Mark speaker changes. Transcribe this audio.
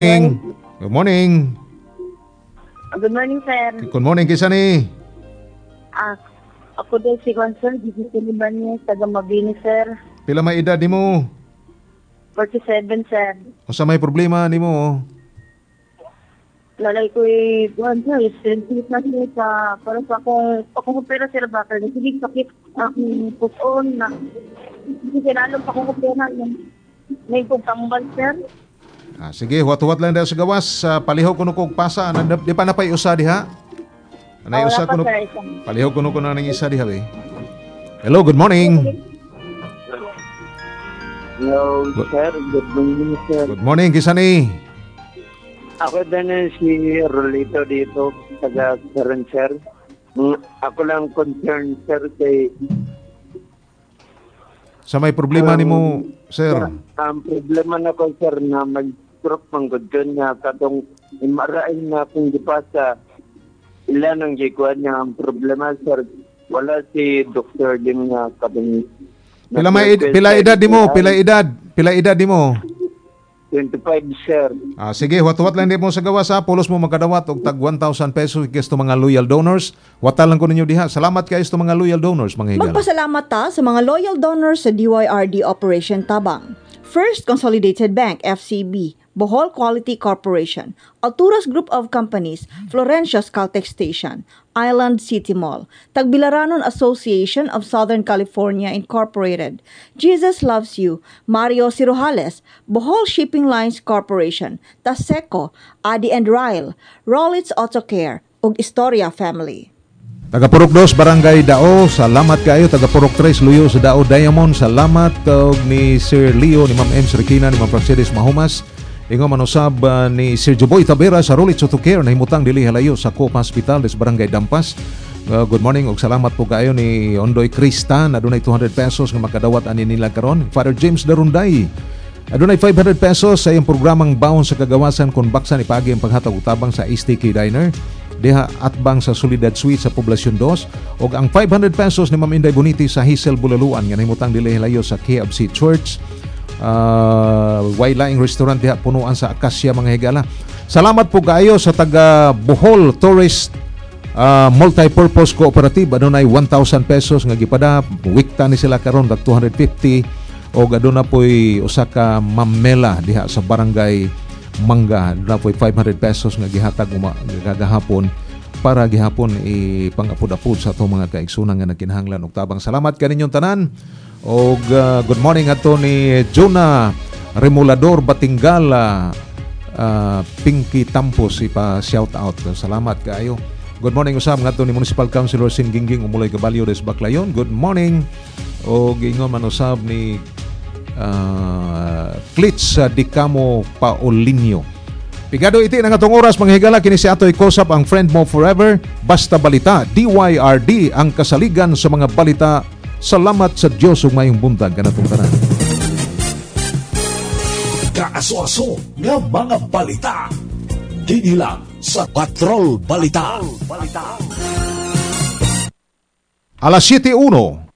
Speaker 1: Good morning.
Speaker 2: Good morning, sir.
Speaker 1: Good morning, kisa ni?
Speaker 2: Ah, ako daw si Sir, Gigi Libanez, taga Mabini, sir.
Speaker 1: Pila may edad ni mo?
Speaker 2: 47, sir.
Speaker 1: O sa may problema ni mo?
Speaker 2: Lalay ko sir, sensitive na siya para sa akong opera, sir, bakal. Sige, sakit akong puson na. Hindi sinalong pa akong opera. May pagtambal, sir.
Speaker 1: Sige, huwat-huwat lang daw sa gawas. Palihaw ko kog pasa. Di pa napay usa diha? Anay usa ko palihaw ko na ng isa diha, eh. Hello, good morning.
Speaker 3: Hello, sir. Good morning, sir.
Speaker 1: Good morning, kisa ni?
Speaker 3: Ako din si Rolito dito, taga Karan, sir. Ako lang concerned, sir, kay...
Speaker 1: Sa may problema ni mo, sir?
Speaker 3: Ang problema na ko, sir, na mag-stroke manggod ko niya katong imarain na akong dipasa. Ilan ang gikuan niya ang problema, sir. Wala si Dr. Lim na kabing...
Speaker 1: Pila edad di mo? Pila edad di mo?
Speaker 3: 25, sir.
Speaker 1: Sige, huwat-huwat lang di mo sa gawas, ha. Pulos mo magkadawat og tag 1,000 pesos kaysa mga loyal donors. Watal lang ko ninyo diha. Salamat kayo sa mga loyal donors, mga higala.
Speaker 4: Magpasalamat ta sa mga loyal donors sa DYRD Operation Tabang. First Consolidated Bank, FCB, Bohol Quality Corporation, Alturas Group of Companies, Florencia's Caltex Station, Island City Mall, Tagbilaranon Association of Southern California Incorporated, Jesus Loves You, Mario Cirojales, Bohol Shipping Lines Corporation, Taseco, Adi and Ryle, Rollins Auto Care, ug Historia Family.
Speaker 1: Taga Purok 2, Barangay Dao, salamat kayo. Taga Purok 3, Luyo sa Dao Diamond, salamat. Ni Sir Leo, ni Ma'am M. Srikina, ni Ma'am Praxedis Mahumas. Ingo manusab ni Sir Juboy Tabera sa Rollins Auto Care na himutang dili halayo sa Coop Hospital des Barangay Dampas. Good morning ug salamat po kayo ni Ondoy Krista na adunay 200 pesos nga makadawat ani nila karon. Father James Darunday adunay 500 pesos sa iyang programang Baon sa Kagawasan kon baksa ni pagi ang paghatag utabang sa STK Diner diha atbang sa Solidad Suite sa Poblasyon 2 ug ang 500 pesos ni Ma'am Inday Boniti sa Hazel Bulaluan nga nahimutang dili halayo sa KFC Church. Wailaing restaurant diha punuan sa Acacia, mga higala. Salamat po kayo sa taga Bohol Tourist Multipurpose Cooperative. Adunay 1,000 pesos nga gipada wikta ni sila karon dag 250 o aduna po'y usa ka mamela diha sa Barangay Mangga. Aduna po'y 500 pesos nga gihatag gagahapon para gihapon ipangapod-apod sa atong mga kaigsunan nga nagkinahanglan og tabang. Salamat kaninyong tanan. Og good morning ato ni Jonah Remulador Batingala, Pinky Tampos, ipa shout out. Salamat kayo. Good morning usab ngadto ni Municipal Councilor Sin Gingging Umuloy Gabalyo des Baclayon. Good morning. Og ingon man usab ni Klitz Dicamo Paulinho. Pigado iti nga atong oras, mga higala, kini si Atoy Kosap, ang friend mo forever. Basta balita, DYRD ang kasaligan sa mga balita. Salamat sa Diyos ug mayong buntag kanatong tanan.
Speaker 5: Kaaso-aso nga mga balita. Dili lang sa Patrol Balita.
Speaker 1: Alas 7:01.